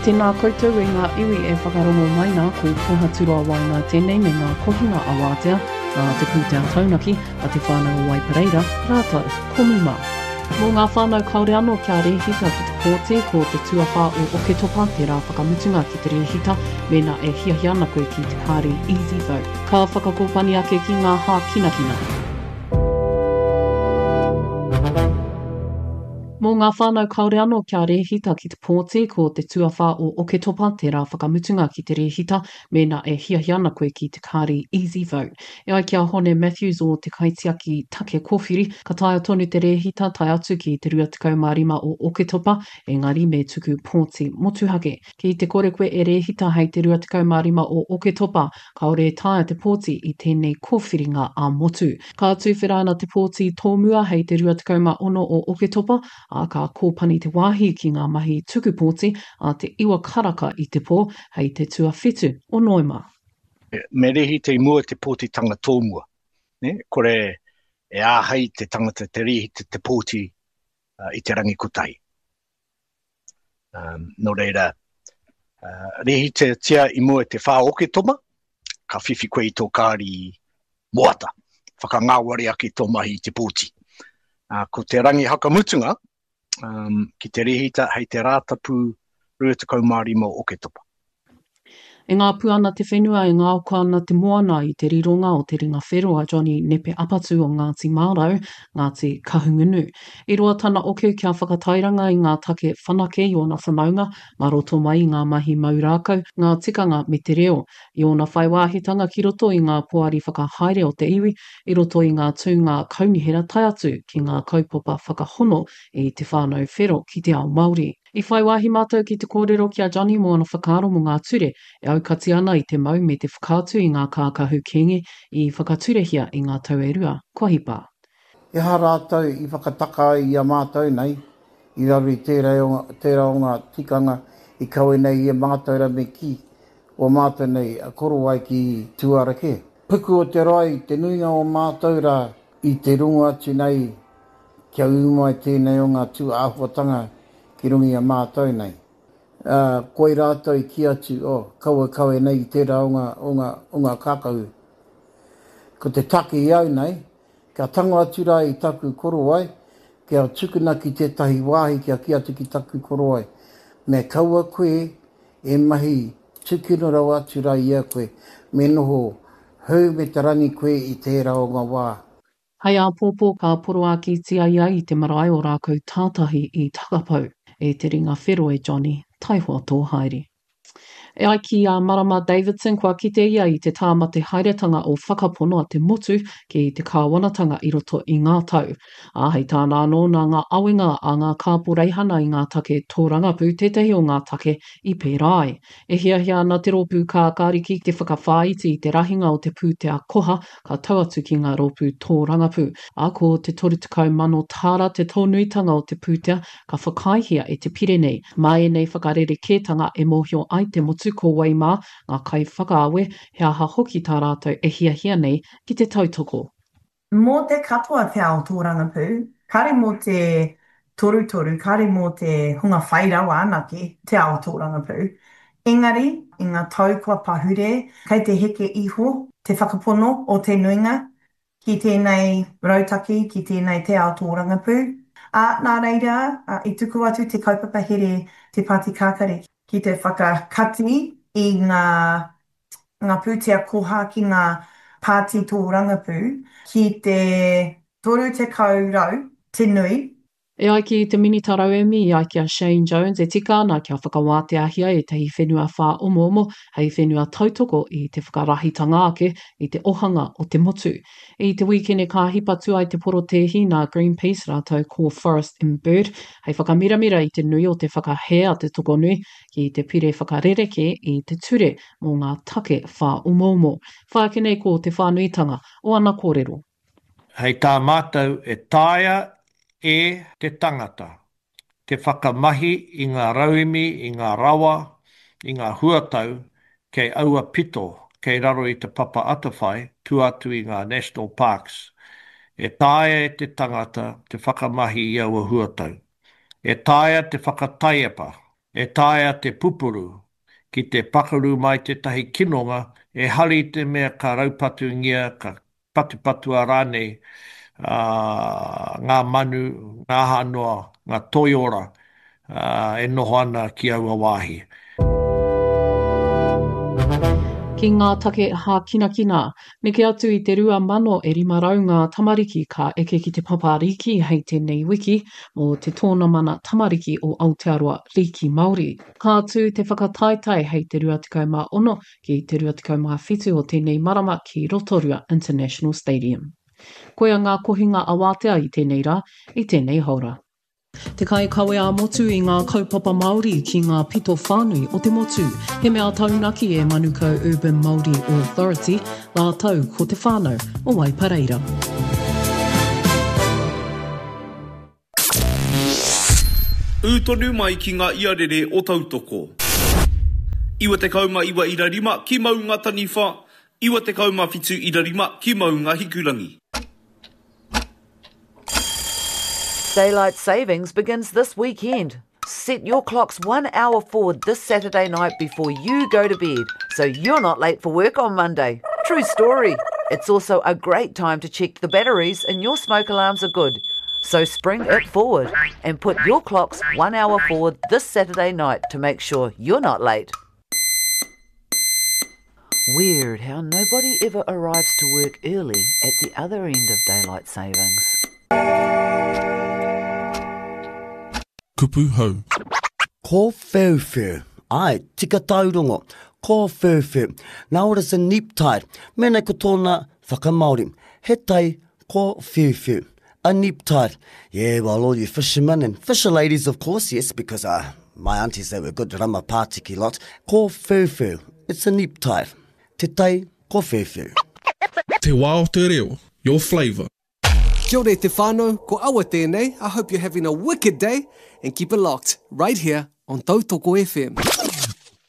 tēnā koutou i ngā iwi e whakarongo mai nā ko Toha Turoa Wainga tēnei me ngā kohinga a wātea, ngā te pūtea taunaki a te whānau Waipareira, rātou, komuma. Mō ngā whānau kaore anō kia rehita ki te pōti ko te tuawhā o Oketopa, te rā whakamutunga ki te rehita, mena e hiahi ana koe ki te kāri Easy Vote. Ka whakakopani ake ki ngā hā kinakina. Mō ngā whānau kaore anō kia rehita ki te pōti ko te tuawhā o Oketopa, te rā whakamutunga ki te rehita, mena e hiahi ana koe ki te kāri Easy Vote. E ai kia hone Matthews o te kaitiaki take kōwhiri, ka taia tonu te rehita tai atu ki te 25 o Oketopa, engari me tuku pōti motuhake. Ki te kore koe e rehita hei te 25 o Oketopa, kaore taia te pōti i tēnei kōwhiringa a motu. Ka tuwhera ana te pōti tōmua hei te 26 o Oketopa, a ka kōpani te wāhi ki ngā mahi tukupōti a te iwa karaka i te pō hei te tuawhitu o Noema. Me rehi te mua te pōtitanga tōmua. Ne? Kore e āhei te tangata te rehi te pōti i te rangi kotai. No reira, rehi te tia i mua te whā Oketopa, ka whiwhi koe i tō kāri moata. Whakangāwari ake tō mahi i te pōti. Ko te rangi hakamutunga, ki te rehita hei te rātapu 25 o Oketopa. E ngā puana te whenua e ngā oka ana te moana i te rironga o te ringa wheroa Johnny Nepe Apatu o Ngāti Mārau, Ngāti Kahungunu. I roa tana oku kia whakatairanga i ngā take whanake i ona whanaunga, maroto mai i ngā mahi maurākau, ngā tikanga me te reo. I ona whaiwāhitanga ki roto i ngā poari whakahaere o te iwi, i roto i ngā tūnga kaunihera tai atu ki ngā kaupapa whakahono i te whānau whero ki te ao Māori. I whai wāhi mātou ki te kōrero ki a Johnny mo ana whakaaro mo ngā ture, e aukati ana i te mau me te whakātu i ngā kākahu kenge i whakaturehia i ngā tauerua. Kua hipa. E hā rātou i whakataka i a mātou nei, i raru i tērā o ngā tikanga i kaue nei i a mātou me ki o mātou nei a koro ai ki tuarake. Puku o te rai, te nuinga o mātou rā i te runga atu nei kia umai tēnei o ngā tū āhuatanga ki rungi a mātou nei. Koe rātou i ki atu, kaue nei i tērā o ngā kākau. Ko te take i au nei, kia tango atu rā i taku koro ai, kia tukuna ki tētahi wāhi kia ki atu ki taku koro ai. Me kaua koe e mahi tukuna rau atu rā i a koe, me noho hau me te rangi koe i tērā o ngā wā. Hei a pōpō ka poro a ki tia ia i te marae o rākau tātahi i Takapau. E te ringa whero e Johnny, taihoa tō haere. E ai ki a Marama Davidson kua kite ia i te tāmate hairetanga o whakapono a te motu ki te kāwanatanga i roto i ngā tau. Hei tāna anō nā ngā awenga a ngā kāpo reihana i ngā take tōrangapu, tētahi o ngā take i pērai. E hiahia ana te rōpū kā kāriki te whakawhāiti i te rahinga o te pūtea koha ka tauatu ki ngā rōpū tōrangapu. Ko te 30 tāra te tōnuitanga o te pūtea ka whakaihia e te Pirenei. Mai nei whakarere e mōhio ai te motu ko Waimā, ngā kai whakaawe, he aha hoki tā rātou e hiahia nei ki te tautoko. Mō te katoa te ao tōrangapū, kare mō te toru, kare mō te hunga whairawa anake te ao tōrangapū. Engari, i ngā tau kua pahure, kei te heke iho, te whakapono o te nuinga, ki tēnei rautaki, ki tēnei te ao tōrangapū. Nā reira, i tuku atu te kaupapa here te Pāti Kākare ki te whakakati i ngā pūtea koha ki ngā pāti tōrangapū ki te 30 rau te nui. E ai ki te minitarau emi, i ai ki a Shane Jones, e tika ana kia whakawāteahia e tehi whenua whā omo, hei whenua tautoko i te whakarahitanga ake i te ohanga o te motu. I te wikene ka hipatu ai te porotehi nā Greenpeace rātou ko Forest and Bird, hei whakamiramira i te nui o te whakahea te tokonui ki te pire whakarereke i te ture mō ngā take whā omo. Whakene ko te whānuitanga o ana kōrero. Hei tā mātou e tāia e te tangata, te whakamahi i ngā rauimi, i ngā rawa, i ngā huatau, kei aua pito, kei raro i te papa atawhai, tuatu i ngā National Parks. E tāia e te tangata, te whakamahi i aua huatau. E tāia te whakataiapa, e taia te pupuru ki te pakaru mai te tahi kinonga e hari te mea ka raupatu ngia, ka patupatu a rānei ngā manu, ngā hanoa, ngā toiora e noho ana ki aua wāhi. Ki ngā take hākinakina, neke atu i te 2,500 ngā tamariki ka eke ki te papariki hei tēnei wiki mō te tōna mana tamariki o Aotearoa Riki Māori. Ka atu te whakataetai hei te 26 ki te 27 o tēnei marama ki Rotorua International Stadium. Koia ngā kohinga awatea i tēnei rā, i tēnei haura. Te kai kawe a motu i ngā kaupapa Māori ki ngā pito whānui o te motu. He mea taunaki e Manukau Urban Māori Authority, la tau ko te whānau o Waipareira. Ūtonu mai ki ngā iarere o tautoko. Iwa te kauma iwa irarima ki maunga taniwha, iwa te kauma whitu irarima ki maunga hikurangi. Daylight savings begins this weekend. Set your clocks 1 hour forward this Saturday night before you go to bed, so you're not late for work on Monday. True story. It's also a great time to check the batteries and your smoke alarms are good. So spring it forward and put your clocks 1 hour forward this Saturday night to make sure you're not late. Weird how nobody ever arrives to work early at the other end of daylight savings. Kupu hau. Ko whewhew. Ai, tika taurongo. Ko whewhew. Now it is a nip tide. Mena ko tōna whakamauri. He tai ko whewhew. A nip tide. Yeah, well, all you fishermen and fisher ladies, of course, yes, because my aunties, they were good rama pātiki lot. Ko whewhew. It's a nip tide. Te tai ko whewhew. Te wā o te reo. Your flavour. Kia ora te whānau, ko awa tēnei. I hope you're having a wicked day and keep it locked right here on Tautoko FM.